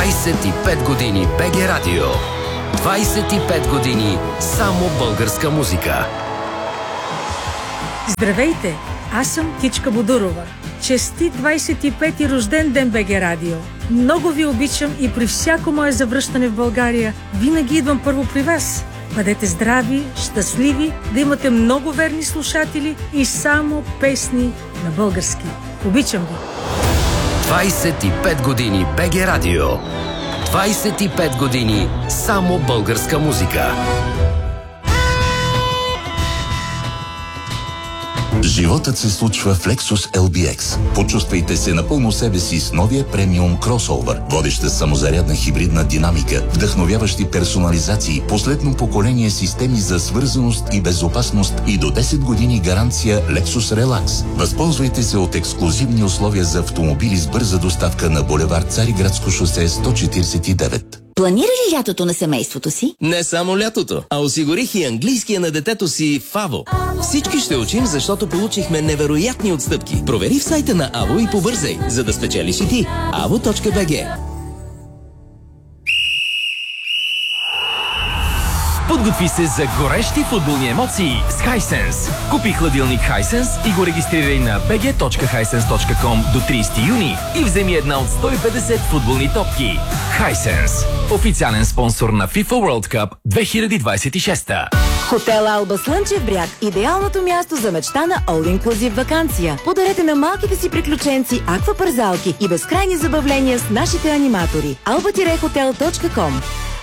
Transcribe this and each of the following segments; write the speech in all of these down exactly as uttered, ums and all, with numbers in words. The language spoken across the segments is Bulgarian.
двайсет и пет години БГ Радио. двайсет и пет години само българска музика. Здравейте! Аз съм Кичка Бодурова. Честит двайсет и пети рожден ден, БГ Радио! Много ви обичам и при всяко мое завръщане в България винаги идвам първо при вас. Бъдете здрави, щастливи, да имате много верни слушатели и само песни на български. Обичам ви! двайсет и пет години БГ Радио. двайсет и пет години само българска музика. Животът се случва в Lexus ел би екс. Почувствайте се напълно себе си с новия премиум кросовър. Водеща самозарядна хибридна динамика, вдъхновяващи персонализации, последно поколение системи за свързаност и безопасност и до десет години гаранция Lexus Relax. Възползвайте се от ексклузивни условия за автомобили с бърза доставка на булевард Цариградско шосе сто четирийсет и девет. Планира ли лятото на семейството си? Не само лятото, а осигурих и английския на детето си в АВО. Всички ще учим, защото получихме невероятни отстъпки. Провери в сайта на АВО и побързай, за да спечелиш и ти. avo точка би джи. Подготви се за горещи футболни емоции с Hisense. Купи хладилник Hisense и го регистрирай на би джи точка хайсенс точка ком до трийсети юни и вземи една от сто и петдесет футболни топки. Hisense. Официален спонсор на FIFA World Cup две хиляди двайсет и шеста. Хотел Алба Слънчев бряг. Идеалното място за мечта на All Inclusive ваканция. Подарете на малките си приключенци аквапарзалки и безкрайни забавления с нашите аниматори. алба хотел точка ком.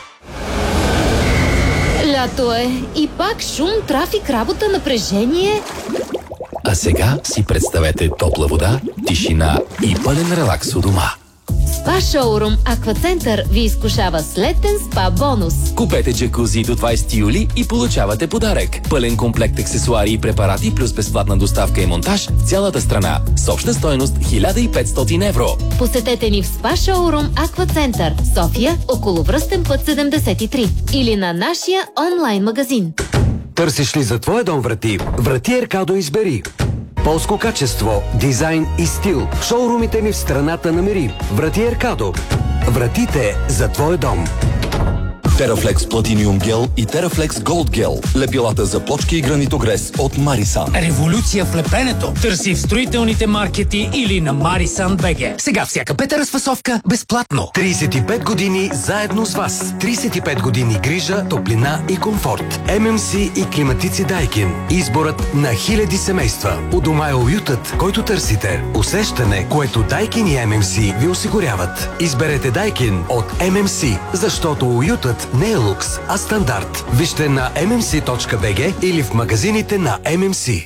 Лято е и пак шум, трафик, работа, напрежение. А сега си представете топла вода, тишина и пълен релакс у дома. Спа шоурум Аквацентър ви изкушава с летен спа бонус. Купете джакузи до двайсети юли и получавате подарък. Пълен комплект аксесуари и препарати плюс безплатна доставка и монтаж в цялата страна. С обща стойност хиляда и петстотин евро. Посетете ни в спа шоурум Аквацентър, София, около Връстен път седемдесет и три или на нашия онлайн магазин. Търсиш ли за твоя дом врати? Врати Еркадо избери. Полско качество, дизайн и стил. Шоурумите ми в страната намери. Врати Еркадо. Вратите за твой дом. Терафлекс Платиниум гел и Терафлекс Голд гел. Лепилата за плочки и гранитогрес от Марисан. Революция в лепенето. Търси в строителните маркети или на Марисан БГ. Сега всяка пета разфасовка безплатно. трийсет и пет години заедно с вас. трийсет и пет години грижа, топлина и комфорт. ем ем си и климатици Дайкин. Изборът на хиляди семейства. У дома е уютът, който търсите. Усещане, което Дайкин и ем ем си ви осигуряват. Изберете Дайкин от ем ем си, защото уютът не е лукс, а стандарт. Вижте на ем ем си точка би джи или в магазините на ем ем си.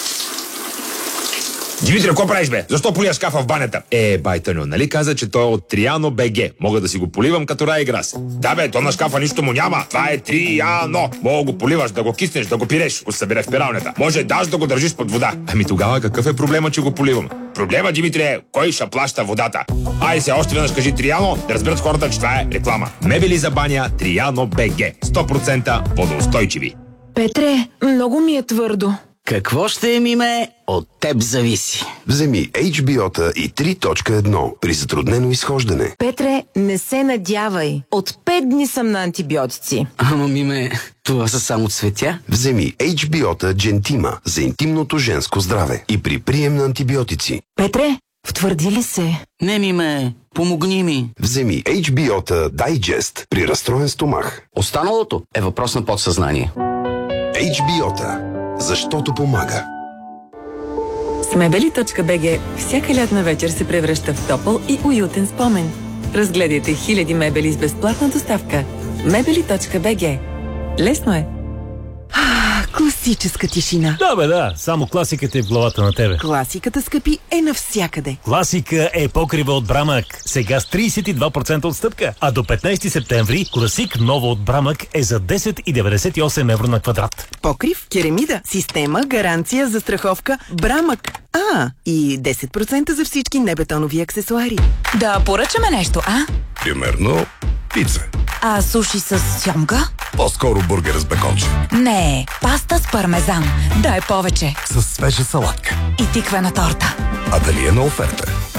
Димитре, какво правиш, бе? Защо полия шкафа в банята? Е, байтъньо, нали каза, че той е от Триано БГ. Мога да си го поливам като рай и грас. Да, бе, то на шкафа нищо му няма. Това е Триано. Мога го поливаш, да го киснеш, да го пиреш, го събере в пиралнята. Може даже да го държиш под вода. Ами тогава какъв е проблема, че го поливам? Проблема, Димитре, е кой ще плаща водата? Ай се, още веднъж кажи Триано, да разберат хората, че това е реклама. Мебели за баня Триано БГ. сто процента водоустойчиви. Петре, много ми е твърдо. Какво ще е, миме? От теб зависи. Вземи ейч би о-та и три точка едно при затруднено изхождане. Петре, не се надявай. От пет дни съм на антибиотици. Ама, миме, това са само цветя. Вземи ейч би о-та Gentima за интимното женско здраве и при прием на антибиотици. Петре, втвърди ли се? Не, миме, помогни ми. Вземи ейч би о-та Digest при разстроен стомах. Останалото е въпрос на подсъзнание. ейч би о-та. Защото помага. С мебели точка би джи всяка лятна вечер се превръща в топъл и уютен спомен. Разгледайте хиляди мебели с безплатна доставка. мебели точка би джи. Лесно е. Класическа тишина. Да, бе, да. Само класиката е в главата на тебе. Класиката, скъпи, е навсякъде. Класика е покрива от Брамък. Сега с трийсет и два процента отстъпка. А до петнайсети септември Класик ново от Брамък е за десет и деветдесет и осем евро на квадрат. Покрив, керамида, система, гаранция, застраховка, Брамък. А, и десет процента за всички небетонови аксесуари. Да поръчаме нещо, а? Примерно пица. А суши с сьомга? По-скоро бургер с беконче. Не, паста с пармезан. Дай повече. С свежа салатка. И тиквена торта. А дали е на оферта?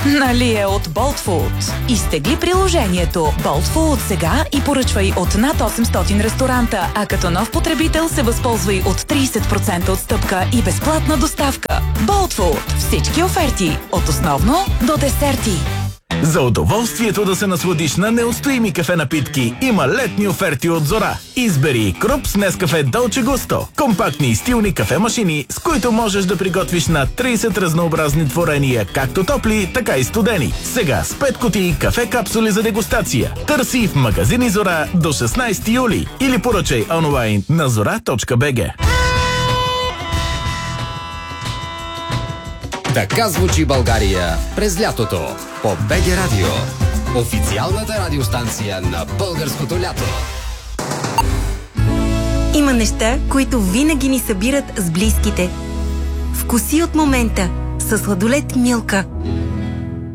Нали е от Bolt Food. Изтегли приложението Bolt Food сега и поръчвай от над осемстотин ресторанта, а като нов потребител се възползвай от трийсет процента отстъпка и безплатна доставка. Bolt Food. Всички оферти. От основно до десерти. За удоволствието да се насладиш на неустоими кафе напитки има летни оферти от Зора. Избери Круп с Нескафе Долче Густо. Компактни и стилни кафе машини, с които можеш да приготвиш над трийсет разнообразни творения, както топли, така и студени. Сега с пет кутии кафе капсули за дегустация. Търси в магазини Зора до шестнайсети юли или поръчай онлайн на зора точка би джи. Така звучи България през лятото по БГ Радио. Официалната радиостанция на българското лято. Има неща, които винаги ни събират с близките. Вкуси от момента със сладолед Милка.